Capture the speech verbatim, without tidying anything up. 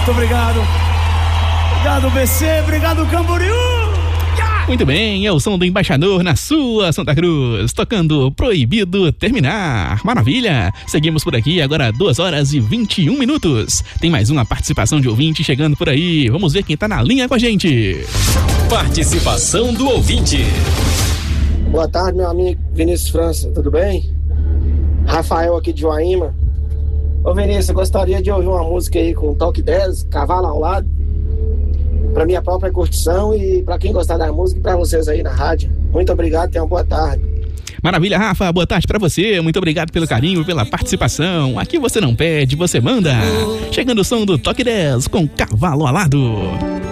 Muito obrigado. Obrigado, B C. Obrigado, Camboriú. Muito bem, é o som do Embaixador na sua Santa Cruz, tocando Proibido Terminar. Maravilha! Seguimos por aqui, agora duas horas e vinte e um minutos. Tem mais uma participação de ouvinte chegando por aí. Vamos ver quem tá na linha com a gente. Participação do ouvinte. Boa tarde, meu amigo Vinícius França, tudo bem? Rafael aqui de Joaíma. Ô Vinícius, eu gostaria de ouvir uma música aí com toque dez, cavalo ao lado, pra minha própria curtição e pra quem gostar da música e pra vocês aí na rádio. Muito obrigado, tenham uma boa tarde. Maravilha, Rafa, boa tarde pra você. Muito obrigado pelo carinho, pela participação. Aqui você não pede, você manda. Chegando o som do Toque dez com Cavalo Alado.